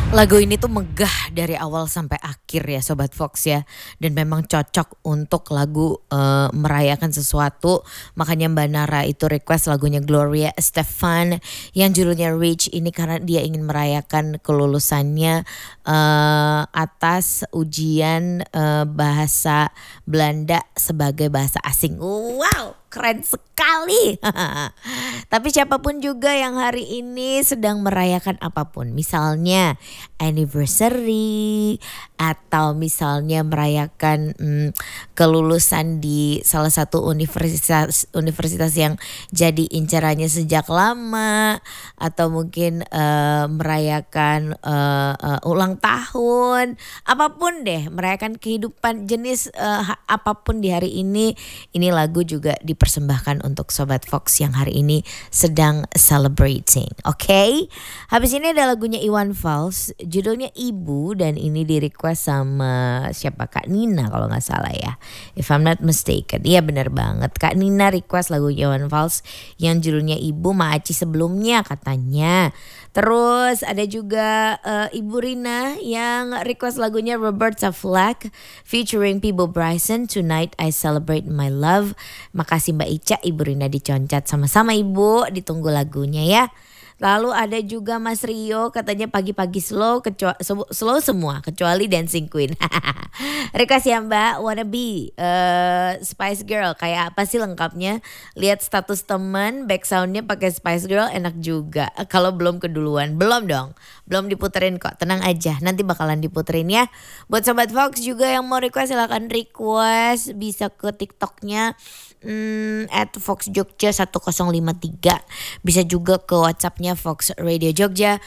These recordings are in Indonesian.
Lagu ini tuh megah dari awal sampai akhir ya Sobat Fox ya. Dan memang cocok untuk lagu merayakan sesuatu. Makanya Mbak Nara itu request lagunya Gloria Estefan yang judulnya Rich ini karena dia ingin merayakan kelulusannya atas ujian bahasa Belanda sebagai bahasa asing. Wow, keren sekali. Tapi siapapun juga yang hari ini sedang merayakan apapun, misalnya anniversary atau misalnya merayakan kelulusan di salah satu universitas yang jadi incarannya sejak lama, atau mungkin merayakan ulang tahun, apapun deh, merayakan kehidupan jenis apapun di hari ini lagu juga dipersembahkan untuk Sobat Fox yang hari ini sedang celebrating. Oke? Habis ini ada lagunya Iwan Fals, judulnya Ibu, dan ini di request sama siapa, Kak Nina kalau nggak salah ya, if I'm not mistaken. Iya benar banget, Kak Nina request lagunya Iwan Fals yang judulnya Ibu, Maaci sebelumnya katanya. Terus ada juga Ibu Rina yang request lagunya Roberta Flack featuring Pibo Bryson, Tonight I Celebrate My Love. Makasih Mbak Ica, Ibu Rina diconcat, sama-sama Ibu, ditunggu lagunya ya. Lalu ada juga Mas Rio katanya pagi-pagi slow semua kecuali Dancing Queen. Request ya Mbak, wanna be Spice Girl, kayak apa sih lengkapnya? Lihat status temen, backsoundnya pakai Spice Girl enak juga. Kalau belum keduluan, belum dong, belum diputerin kok, tenang aja, nanti bakalan diputerin ya. Buat Sobat Fox juga yang mau request silahkan request, bisa ke TikToknya @foxjogja 1053, bisa juga ke WhatsAppnya Fox Radio Jogja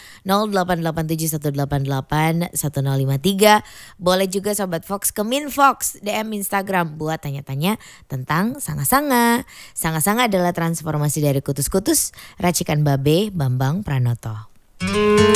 088718811053. Boleh juga Sobat Fox ke Minfox DM Instagram buat tanya-tanya tentang Sanga-Sanga. Sanga-Sanga adalah transformasi dari kutus-kutus racikan Babe Bambang Pranoto.